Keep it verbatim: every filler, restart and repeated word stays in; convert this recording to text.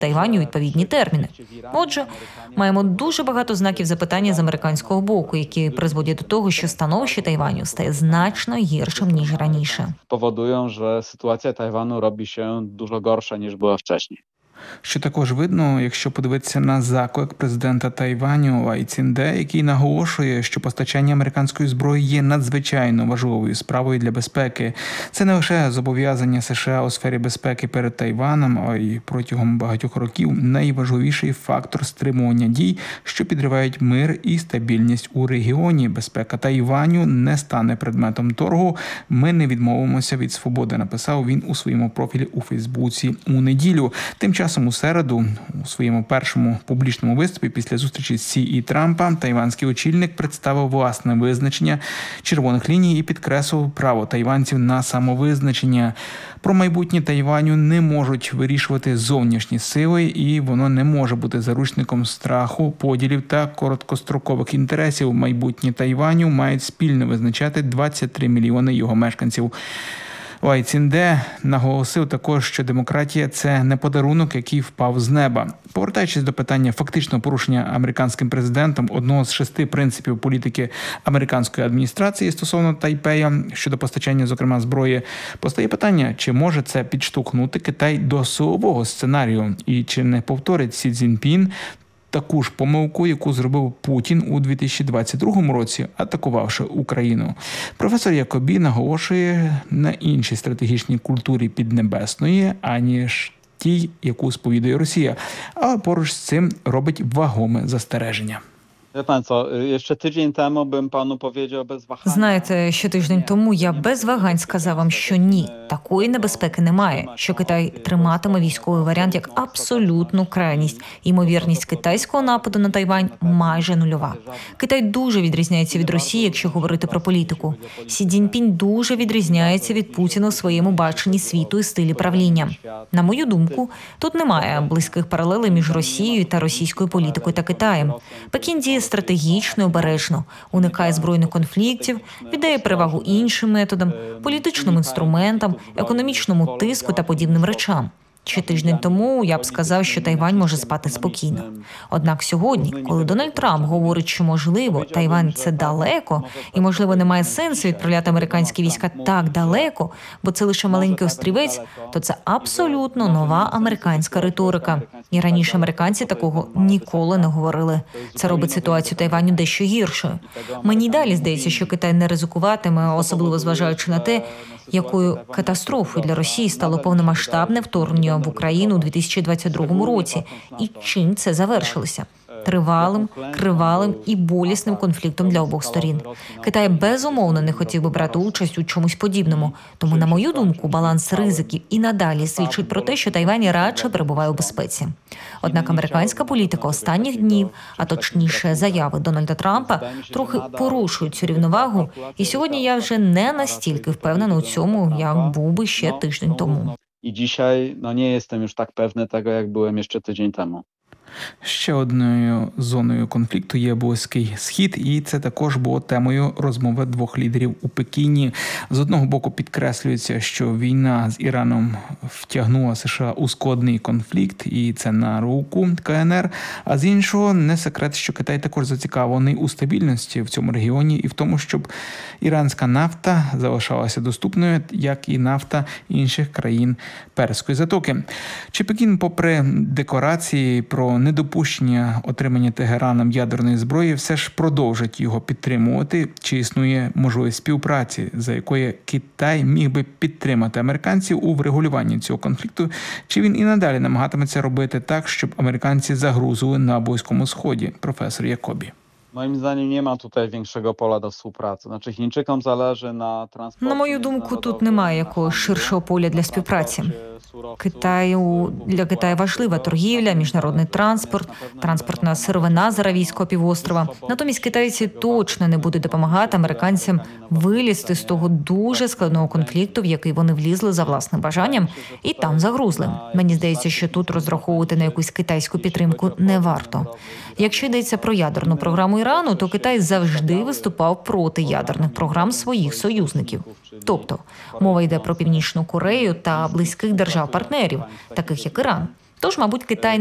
Тайваню у відповідні терміни. Отже, маємо дуже багато знаків запитання з американського боку, які призводять до того, що становище Тайваню стає значно гіршим, ніж раніше. Powodują, że sytuacja Tajwanu robi się dużo gorsza niż była wcześniej. Що також видно, якщо подивитися на заклик президента Тайваню Лай Цзінде, який наголошує, що постачання американської зброї є надзвичайно важливою справою для безпеки. Це не лише зобов'язання США у сфері безпеки перед Тайваном, а й протягом багатьох років найважливіший фактор стримування дій, що підривають мир і стабільність у регіоні. Безпека Тайваню не стане предметом торгу. Ми не відмовимося від свободи, написав він у своєму профілі у Фейсбуці у неділю. Тим часом у середу, у своєму першому публічному виступі після зустрічі Сі і Трампа, тайванський очільник представив власне визначення червоних ліній і підкреслив право тайванців на самовизначення. Про майбутнє Тайваню не можуть вирішувати зовнішні сили, і воно не може бути заручником страху, поділів та короткострокових інтересів. Майбутнє Тайваню мають спільно визначати двадцять три мільйони його мешканців. Лай Цзінде наголосив також, що демократія – це не подарунок, який впав з неба. Повертаючись до питання фактичного порушення американським президентом одного з шести принципів політики американської адміністрації стосовно Тайпея щодо постачання, зокрема, зброї, постає питання, чи може це підштовхнути Китай до силового сценарію і чи не повторить Сі Цзіньпін таку ж помилку, яку зробив Путін у дві тисячі двадцять другому році, атакувавши Україну. Професор Якобі наголошує на іншій стратегічній культурі Піднебесної, аніж тій, яку сповідує Росія. Але поруч з цим робить вагоме застереження. Wie pan co, jeszcze tydzień temu bym panu powiedział bez wahania. Знаєте, ще тиждень тому я без вагань сказав вам, що ні, такої небезпеки немає, що Китай триматиме військовий варіант як абсолютну крайність. Ймовірність китайського нападу на Тайвань майже нульова. Китай дуже відрізняється від Росії, якщо говорити про політику. Сі Цзіньпінь дуже відрізняється від Путіна у своєму баченні світу і стилі правління. На мою думку, тут немає близьких паралелей між Росією та російською політикою та Китаєм. Пекін діє стратегічно і обережно, уникає збройних конфліктів, віддає перевагу іншим методам, політичним інструментам, економічному тиску та подібним речам. Ще тиждень тому я б сказав, що Тайвань може спати спокійно. Однак сьогодні, коли Дональд Трамп говорить, що, можливо, Тайвань – це далеко, і, можливо, немає сенсу відправляти американські війська так далеко, бо це лише маленький острівець, то це абсолютно нова американська риторика. І раніше американці такого ніколи не говорили. Це робить ситуацію Тайваню дещо гіршою. Мені й далі здається, що Китай не ризикуватиме, особливо зважаючи на те, якою катастрофою для Росії стало повномасштабне вторгнення в Україну у дві тисячі двадцять другому році. І чим це завершилося? Тривалим, кривавим і болісним конфліктом для обох сторін. Китай безумовно не хотів би брати участь у чомусь подібному. Тому, на мою думку, баланс ризиків і надалі свідчить про те, що Тайвань радше перебуває у безпеці. Однак американська політика останніх днів, а точніше заяви Дональда Трампа, трохи порушують цю рівновагу. І сьогодні я вже не настільки впевнена у цьому, як був би ще тиждень тому. I dzisiaj no nie jestem już tak pewny tego, jak byłem jeszcze tydzień temu. Ще одною зоною конфлікту є Близький Схід, і це також було темою розмови двох лідерів у Пекіні. З одного боку підкреслюється, що війна з Іраном втягнула США у складний конфлікт, і це на руку Ка Ен Ер, а з іншого не секрет, що Китай також зацікавлений у стабільності в цьому регіоні і в тому, щоб іранська нафта залишалася доступною, як і нафта інших країн Перської затоки. Чи Пекін, попри декларації про недопущення отримання Тегераном ядерної зброї, все ж продовжить його підтримувати? Чи існує можливість співпраці, за якою Китай міг би підтримати американців у врегулюванні цього конфлікту? Чи він і надалі намагатиметься робити так, щоб американці загрузили на Близькому Сході? Професор Якобі. Moim zdaniem nie ma tutaj większego pola do współpracy. Znaczy Chińczykom zależy na transporcie. На мою думку, тут немає якогось ширшого поля для співпраці. Китаю для Китаю важлива торгівля, міжнародний транспорт, транспортна сировина з Аравійського півострова. Натомість китайці точно не будуть допомагати американцям вилізти з того дуже складного конфлікту, в який вони влізли за власним бажанням, і там загрузли. Мені здається, що тут розраховувати на якусь китайську підтримку не варто. Якщо йдеться про ядерну програму Ірану, то Китай завжди виступав проти ядерних програм своїх союзників. Тобто, мова йде про Північну Корею та близьких держав-партнерів, таких як Іран. Тож, мабуть, Китай